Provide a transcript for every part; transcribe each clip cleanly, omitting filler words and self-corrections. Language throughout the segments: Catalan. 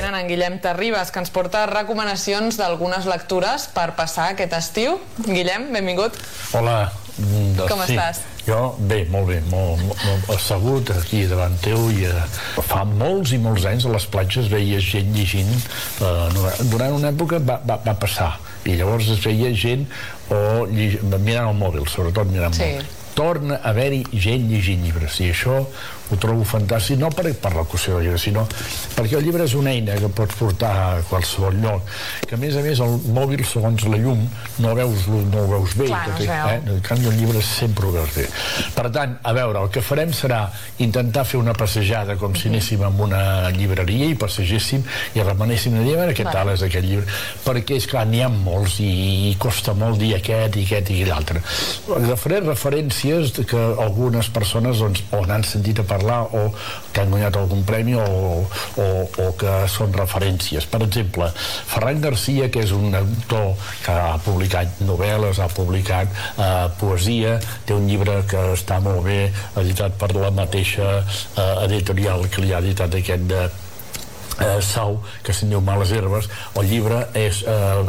tenen en Guillem Terribas, que ens porta recomanacions d'algunes lectures per passar aquest estiu. Guillem, benvingut. Hola. Com estàs? Jo, bé, molt bé, molt assegut aquí davant teu, i fa molts i molts anys a les platges veies gent llegint. Durant una època va passar, i llavors es veia gent mirant el mòbil, sobretot mirant el mòbil. Torna a haver-hi gent llegint llibres, i això ho trobo fantàstic, no per la qüestió del llibre, sinó perquè el llibre és una eina que pots portar a qualsevol lloc, que a més el mòbil, segons la llum, no ho veus bé. En canvi el llibre sempre ho veus bé. Per tant, a veure, el que farem serà intentar fer una passejada com si anéssim a una llibreria i passegéssim i remenéssim a dir, a veure què tal és aquest llibre, perquè és clar, n'hi ha molts i costa molt dir aquest i l'altre. Faré referències que algunes persones o n'han sentit a parlar o que han guanyat algun premi o que són referències. Per exemple, Ferran Garcia, que és un autor que ha publicat novel·les, ha publicat poesia, té un llibre que està molt bé, editat per la mateixa editorial que li ha editat aquest de Sau, que se'n diu Males Herbes. El llibre és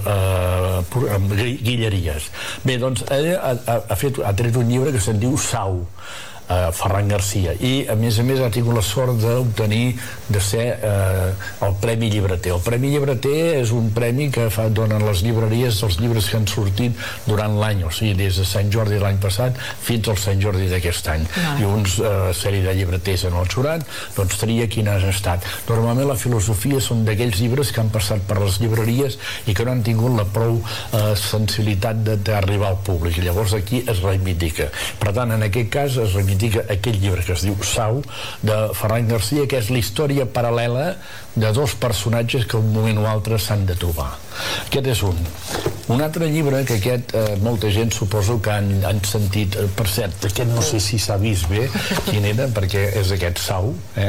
Guilleries. Bé, doncs ha tret un llibre que se'n diu Sau, Ferran Garcia, i a més ha tingut la sort d'obtenir de ser el Premi Llibreter. El Premi Llibreter és un premi que donen les llibreries dels llibres que han sortit durant l'any, o sigui, des de Sant Jordi de l'any passat fins al Sant Jordi d'aquest any, i una sèrie de llibreters en el jurat doncs tria quins han estat. Normalment la filosofia són d'aquells llibres que han passat per les llibreries i que no han tingut la prou sensibilitat d'arribar al públic, i llavors aquí es reivindica. Per tant, en aquest cas es reivindica aquell llibre que es diu Sau, de Ferran Garcia, que és la història paral·lela de dos personatges que un moment o altre s'han de trobar. Aquest és un. Un altre llibre que molta gent suposo que han sentit, per cert, aquest no sé si s'ha vist bé quin era, perquè és aquest Sau,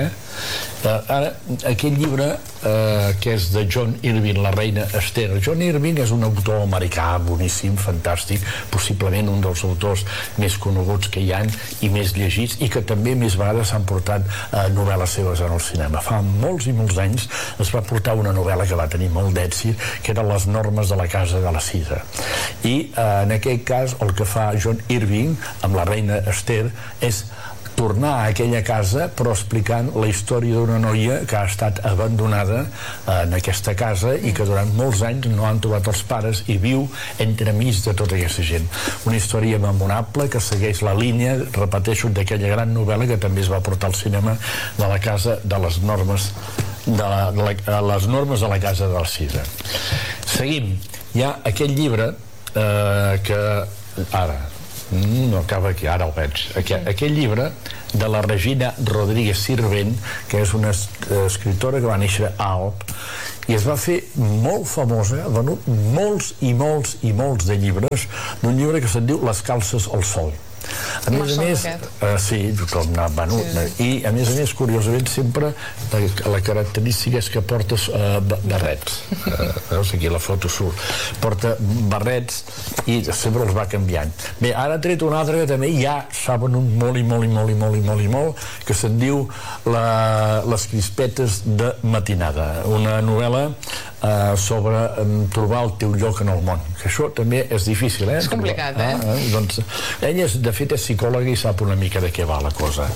ara, aquest llibre que és de John Irving, La reina Esther. John Irving és un autor americà boníssim, fantàstic, possiblement un dels autors més coneguts que hi ha i més llegits, i que també més vegades s'han portat novel·les seves en el cinema. Fa molts i molts anys es va portar una novel·la que va tenir molt d'èxit, que eren Les normes de la casa de la Sida, i en aquest cas el que fa John Irving amb La reina Esther és tornar a aquella casa, però explicant la història d'una noia que ha estat abandonada en aquesta casa i que durant molts anys no han trobat els pares i viu entremig de tota aquesta gent. Una història memorable que segueix la línia, repeteixo, d'aquella gran novel·la que també es va portar al cinema, de la casa de les normes les normes de la casa del Cida. Seguim. Hi ha aquest llibre que ara no acaba aquí, ara el veig. Aquest llibre de la Regina Rodríguez Sirvent, que és una escriptora que va néixer a Alp i es va fer molt famosa, ha venut molts i molts i molts de llibres, d'un llibre que se'n diu Les calces al sol. A més, sí, com n'ha venut. I a més, curiosament, sempre la característica és que portes barrets. Veus, aquí la foto surt. Porta barrets i sempre els va canviant. Bé, ara ha tret un altre que també ja s'ha venut molt i molt, que se'n diu Les crispetes de matinada. Una novel·la sobre trobar el teu lloc en el món. Que això també és difícil, És complicat, Doncs ella, de fet, és psicòloga i sap una mica de què va la cosa.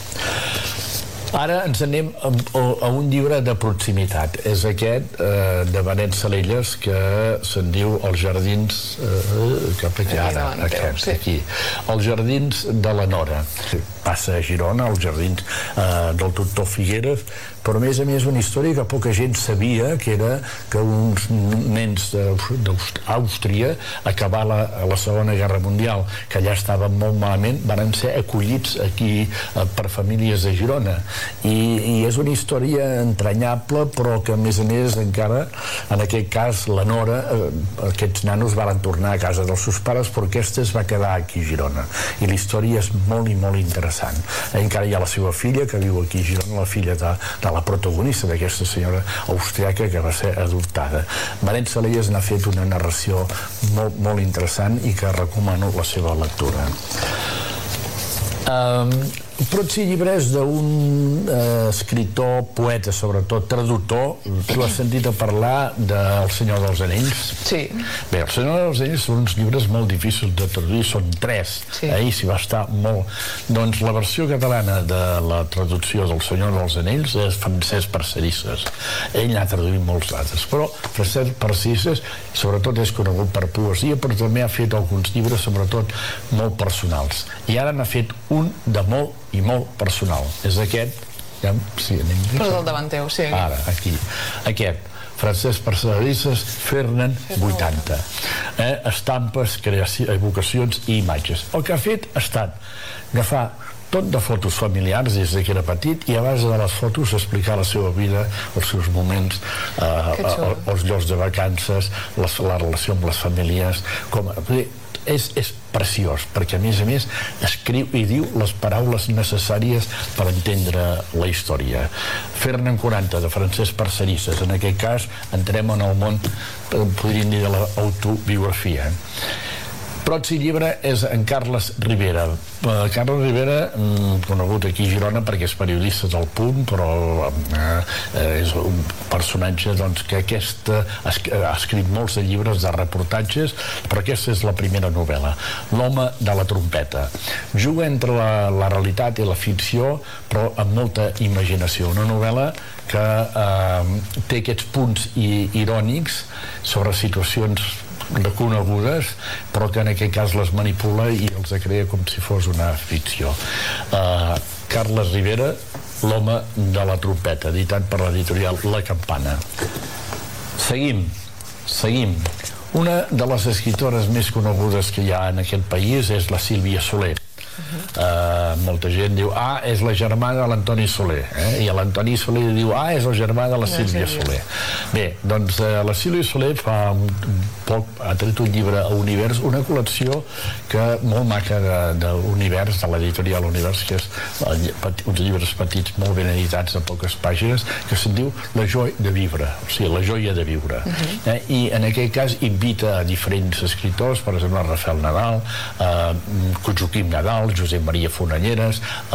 Ara ens anem a un llibre de proximitat. És aquest de Benet Salellas, que se'n diu Els jardins cap aquí, ara, aquí. Els jardins de la Nora. Passa a Girona, als jardins del doctor Figueres, però a més una història que poca gent sabia, que era que uns nens d'Àustria, acabar la Segona Guerra Mundial, que allà estaven molt malament, van ser acollits aquí per famílies de Girona, i és una història entranyable, però que a més encara, en aquest cas la Nora, aquests nanos van tornar a casa dels seus pares, però aquesta es va quedar aquí a Girona, i la història és molt i molt interessant. Encara hi ha la seva filla que viu aquí a Girona, la filla de la protagonista d'aquesta senyora austriaca que va ser adoptada. Benet Salellas n'ha fet una narració molt interessant i que recomano la seva lectura. Protsi llibre és d'un escriptor, poeta, sobretot, traductor. Tu has sentit a parlar del Senyor dels Anells? Sí. Bé, el Senyor dels Anells són uns llibres molt difícils de traduir, són 3. Ahir s'hi va estar molt. Doncs la versió catalana de la traducció del Senyor dels Anells és Francesc Parcerisses. Ell n'ha traduït molts altres, però Francesc Parcerisses sobretot és conegut per poesia, però també ha fet alguns llibres, sobretot molt personals. I ara n'ha fet un de molt i molt personal. És aquest, ja, sí, però del davant teu, sí. Ara, aquí. Aquest. Francesc Parcerisses, Fernan 80. Estampes, evocacions i imatges. El que ha fet ha estat agafar tot de fotos familiars des que era petit i a base de les fotos explicar la seva vida, els seus moments, els llocs de vacances, la relació amb les famílies, és preciós, perquè a més escriu i diu les paraules necessàries per entendre la història. Fernan 40, de Francesc Parcerisses. En aquest cas entrem en el món, podríem dir, de l'autobiografia. Pròxim llibre és en Carles Rivera. Carles Rivera, conegut aquí a Girona perquè és periodista del Punt, però és un personatge que ha escrit molts de llibres de reportatges, però aquesta és la primera novel·la, L'home de la trompeta. Juga entre la realitat i la ficció, però amb molta imaginació. Una novel·la que té aquests punts irònics sobre situacions reconegudes, però que en aquest cas les manipula i els crea com si fos una ficció. Carles Rivera, L'home de la trompeta, editat per l'editorial La Campana. Seguim. Una de les escritores més conegudes que hi ha en aquest país és la Sílvia Soler. Molta gent diu, és la germana de l'Antoni Soler, i l'Antoni Soler diu, és el germà de la Sílvia Soler. Bé, doncs la Sílvia Soler fa poc ha tret un llibre a Univers, una col·lecció molt maca d'Univers, de l'editorial Univers, que és uns llibres petits molt ben editats a poques pàgines, que se'n diu La joia de viure, o sigui, la joia de viure. I en aquest cas invita a diferents escriptors, per exemple Rafael Nadal, Joaquim Nadal, Josep Maria Fonalleres,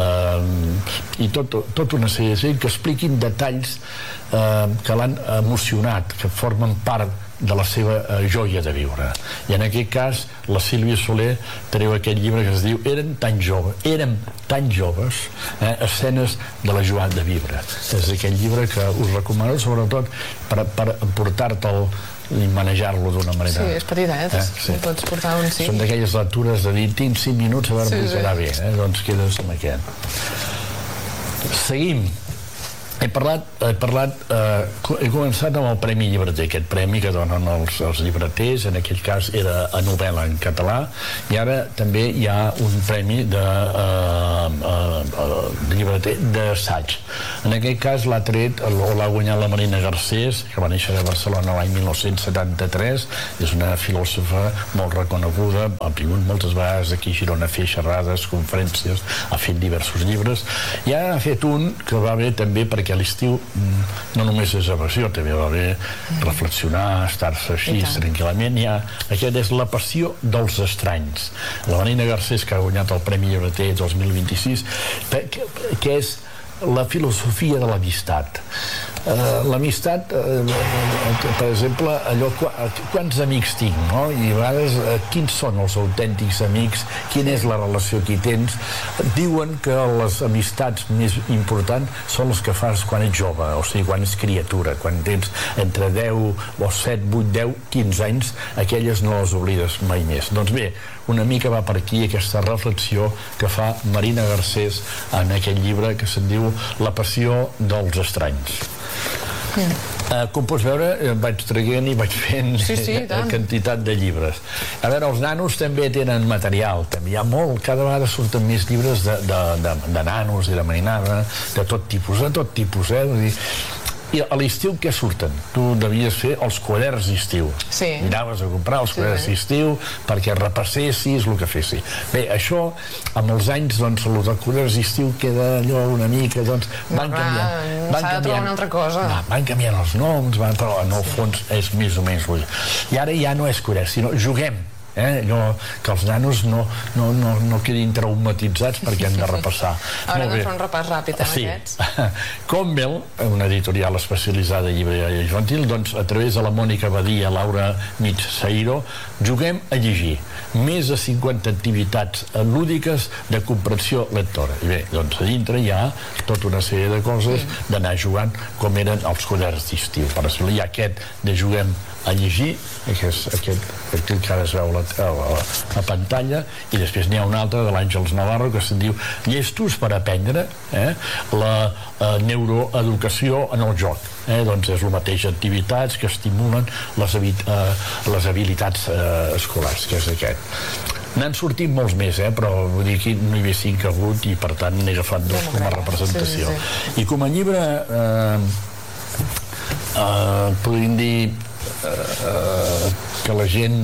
i tota una sèrie de gent que expliquin detalls que l'han emocionat, que formen part de la seva joia de viure. I en aquest cas la Sílvia Soler treu aquest llibre que es diu Érem tan joves, escenes de la joia de viure. És aquest llibre que us recomano sobretot per portar-te'l i manejar-lo d'una manera... Sí, és petit, sí. Pots portar un sí. Són d'aquelles lectures de dir, tinc 5 minuts, a veure si serà bé, doncs quedes amb aquest. Seguim. He començat amb el Premi Llibreter, aquest premi que donen els llibreters, en aquest cas era a novel·la en català, i ara també hi ha un premi de llibreter d'assaig. En aquest cas l'ha tret, l'ha guanyat la Marina Garcés, que va néixer a Barcelona l'any 1973, és una filòsofa molt reconeguda, ha vingut moltes vegades aquí a Girona a fer xerrades, conferències, ha fet diversos llibres, i ara ha fet un que va bé també perquè a l'estiu no només és evasió, també va bé reflexionar, estar-se així tranquil·lament. Aquest és La passió dels estranys. La Marina Garcés, que ha guanyat el Premi Llibreter 2026, que és la filosofia de l'amistat. L'amistat, per exemple, allò, quants amics tinc, no? I a vegades, quins són els autèntics amics, quina és la relació que hi tens. Diuen que les amistats més importants són les que fas quan ets jove, o sigui, quan ets criatura, quan tens entre 10 o 7, 8, 10, 15 anys, aquelles no les oblides mai més. Doncs bé, una mica va per aquí aquesta reflexió que fa Marina Garcés en aquest llibre que se'n diu La passió dels estranys. Com pots veure, vaig traient i vaig fent quantitat de llibres. A veure, els nanos també tenen material, també hi ha molt, cada vegada surten més llibres de nanos i de marinada, de tot tipus, I a l'estiu què surten? Tu devies fer els quaderns d'estiu. Sí. Anaves a comprar els quaderns d'estiu perquè repassessis el que fessis. Bé, això, amb els anys, doncs, el de quaderns d'estiu queda allò una mica, doncs, van canviant. S'ha de trobar una altra cosa. Van canviant els noms, però en el fons és més o menys. I ara ja no és quaderns, sinó juguem. que els nanos no quedin traumatitzats perquè han de repassar. Haurem de fer un repàs ràpid en aquests. Convel, una editorial especialitzada en llibre infantil, doncs a través de la Mònica Badia, Laura Mitsairo, juguem a llegir més de 50 activitats lúdiques de comprensió lectora. I bé, doncs a dintre hi ha tota una sèrie de coses d'anar jugant com eren els quaderns d'estiu. Per exemple, hi ha aquest de juguem a llegir, que és aquest que ara es veu a pantalla, i després n'hi ha un altre de l'Àngels Navarro que se'n diu Llestos per aprendre, la neuroeducació en el joc. Doncs és el mateix, activitats que estimulen les habilitats escolars, que és aquest. N'han sortit molts més, però vull dir que no hi havia 5 hagut i per tant n'he agafat 2 com a representació. I com a llibre podríem dir que la gent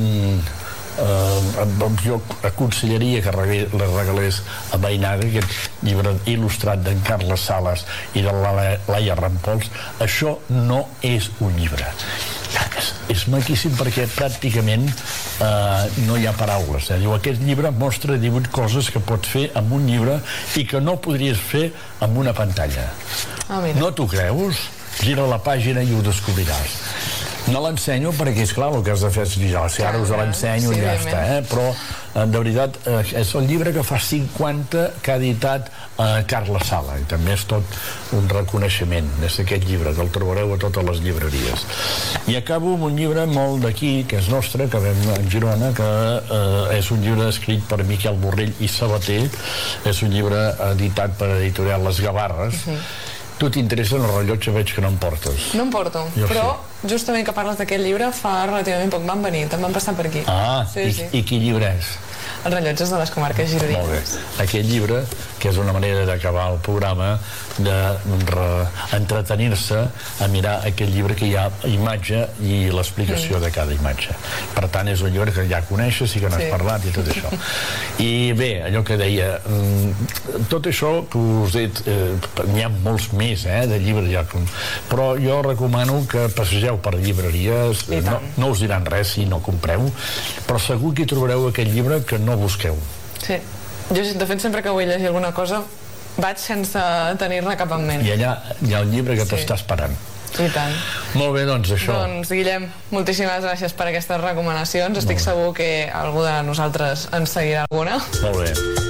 jo aconsellaria que la regalés a Veïnaga, aquest llibre il·lustrat d'en Carles Sales i de la Laia Rampols. Això no és un llibre, és maquíssim perquè pràcticament no hi ha paraules. Diu, aquest llibre mostra 18 coses que pots fer amb un llibre i que no podries fer amb una pantalla. No t'ho creus? Gira la pàgina i ho descobriràs. No l'ensenyo perquè, esclar, el que has de fer és dir, si ara us l'ensenyo i ja està, però de veritat és el llibre que fa 50 que ha editat Carles Sala, i també és tot un reconeixement d'aquest llibre, que el trobareu a totes les llibreries. I acabo amb un llibre molt d'aquí, que és nostre, que vam a Girona, que és un llibre escrit per Miquel Borrell i Sabater, és un llibre editat per Editorial Les Gavarres. Tu t'interessa el rellotge, veig que no em portes. No em porto, però justament que parles d'aquest llibre fa relativament poc van venir, te'n van passar per aquí. I quin llibre és? Els rellotges de les comarques gironines. Molt bé. Aquest llibre, que és una manera d'acabar el programa, d'entretenir-se a mirar aquest llibre que hi ha imatge i l'explicació de cada imatge. Per tant, és un llibre que ja coneixes i que n'has parlat i tot això. I bé, allò que deia, tot això que us he dit, n'hi ha molts més de llibres, però jo recomano que passegeu per llibreries, no us diran res si no compreu, però segur que hi trobareu aquest llibre que no busqueu. Sí, jo de fet sempre que vull llegir alguna cosa vaig sense tenir-ne cap en ment. I allà hi ha un llibre que t'està esperant. I tant. Molt bé, doncs això. Doncs Guillem, moltíssimes gràcies per aquestes recomanacions. Estic segur que algú de nosaltres en seguirà alguna. Molt bé.